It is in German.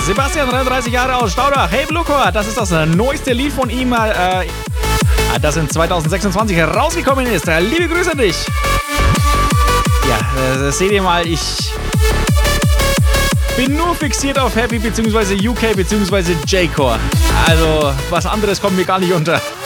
Sebastian, 33 Jahre aus Staudach. Hey Bluchor, das ist das neueste Lied von ihm, das in 2026 herausgekommen ist. Liebe Grüße an dich. Ja, seht ihr mal, ich bin nur fixiert auf Happy bzw. UK bzw. J-Core. Also, was anderes kommt mir gar nicht unter.